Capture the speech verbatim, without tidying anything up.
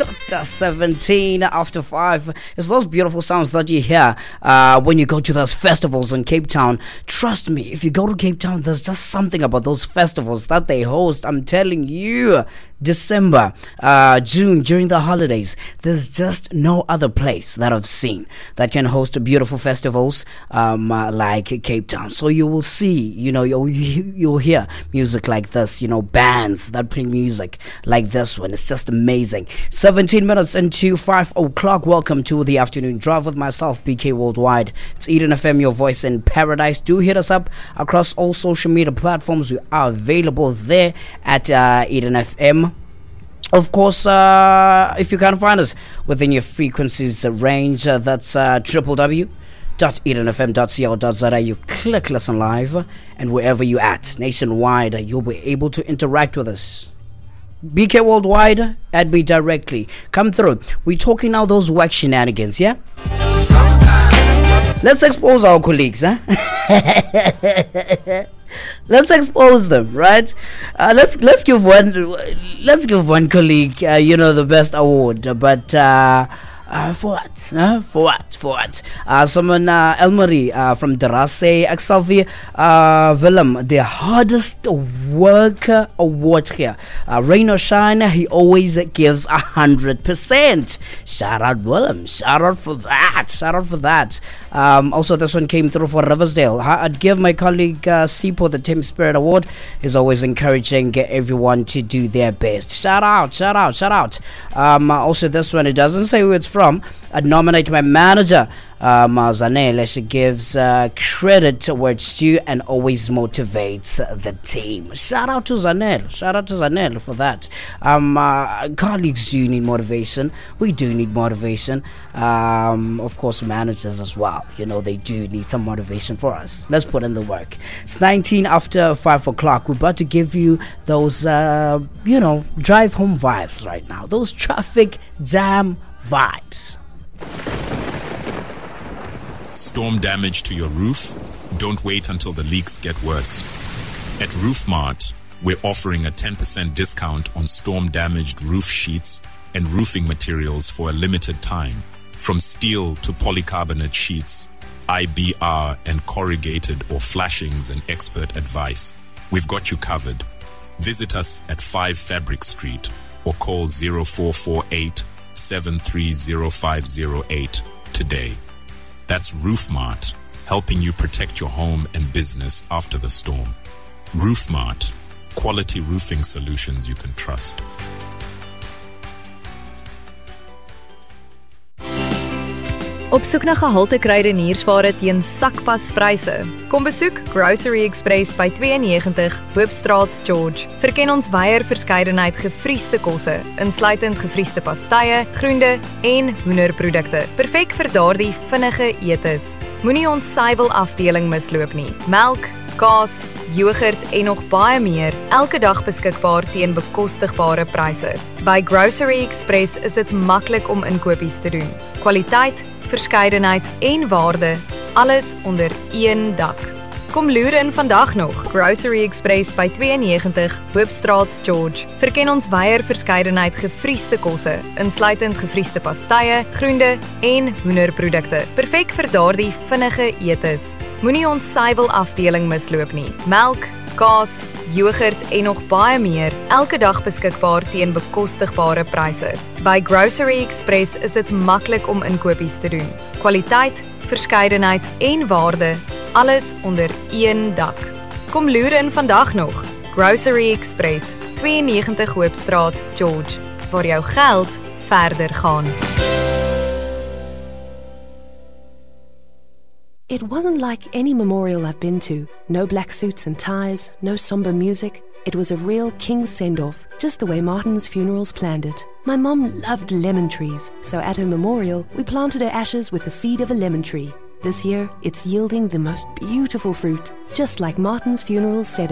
seventeen after five. It's those beautiful sounds that you hear uh, when you go to those festivals in Cape Town. Trust me, if you go to Cape Town, there's just something about those festivals that they host. I'm telling you, December, uh, June, during the holidays, there's just no other place that I've seen that can host beautiful festivals um, uh, like Cape Town. So you will see, you know, you'll, you'll hear music like this, you know, bands that play music like this one. It's just amazing. seventeen minutes into five o'clock. Welcome to the afternoon drive with myself, B K Worldwide. It's Eden F M, your voice in paradise. Do hit us up across all social media platforms. We are available there at uh, Eden F M. Of course, uh, if you can't find us within your frequencies range, uh, that's uh, w w w dot eden f m dot co dot z a. You click listen live, and wherever you at nationwide, you'll be able to interact with us. B K Worldwide, add me directly. Come through. We're talking now those whack shenanigans, yeah? Let's expose our colleagues, huh? Let's expose them, right? Uh, let's let's give one let's give one colleague, uh, you know, the best award. But uh, uh, for what? Uh, for what? For what? Uh, someone, uh, Elmarie uh, from Darase, Excelsior uh, Willem, the hardest worker award here. Uh, rain or shine, he always gives a hundred percent. Shout out Willem. Shout out for that. Shout out for that. Um, also, this one came through for Riversdale. I'd give my colleague uh, Sipo the Team Spirit Award. He's always encouraging everyone to do their best. Shout out, shout out, shout out. Um, also, this one, it doesn't say who it's from. I'd nominate my manager, uh, Zanele. She gives uh, credit where it's due and always motivates the team. Shout out to Zanele. Shout out to Zanele for that. Um, uh, colleagues do need motivation. We do need motivation. Um, of course, managers as well. You know, they do need some motivation for us. Let's put in the work. It's nineteen after five o'clock. We're about to give you those, uh, you know, drive home vibes right now. Those traffic jam vibes. Storm damage to your roof? Don't wait until the leaks get worse. At RoofMart, we're offering a ten percent discount on storm-damaged roof sheets and roofing materials for a limited time. From steel to polycarbonate sheets, I B R and corrugated or flashings and expert advice, we've got you covered. Visit us at five Fabric Street or call zero four four eight, seven three zero five zero eight today. That's RoofMart, helping you protect your home and business after the storm. RoofMart, quality roofing solutions you can trust. Op soek na gehalte kruideniersware teen sakpaspryse. Kom besoek Grocery Express by twee negentig Hoopstraat, George. Verken ons wyeer verskeidenheid gefriesde kosse, insluitend gefriesde pastye, groente en hoenderprodukte. Perfek vir daardie vinnige etes. Moenie ons suiwel afdeling misloop nie. Melk, kaas, yoghurt en nog baie meer, elke dag beskikbaar teen bekostigbare pryse. By Grocery Express is dit maklik om inkopies te doen. Kwaliteit, verskeidenheid en waarde, alles onder een dak. Kom loer in vandag nog. Grocery Express by twee negentig Hoopstraat, George. Verken ons wyeer verskeidenheid gefriesde kosse, insluitend gefriesde pastye, groente en hoenderprodukte. Perfek vir daardie vinnige etes. Moenie ons suiwel afdeling misloop nie. Melk, kaas, yoghurt en nog baie meer, elke dag beskikbaar teen bekostigbare pryse. By Grocery Express is dit maklik om inkopies te doen. Kwaliteit, verskeidenheid en waarde, alles onder een dak. Kom loer in vandag nog. Grocery Express, twee negentig Hoopstraat, George, waar jou geld verder gaan. It wasn't like any memorial I've been to. No black suits and ties, no somber music. It was a real king's send-off, just the way Martin's Funerals planned it. My mom loved lemon trees, so at her memorial, we planted her ashes with the seed of a lemon tree. This year, it's yielding the most beautiful fruit, just like Martin's Funerals said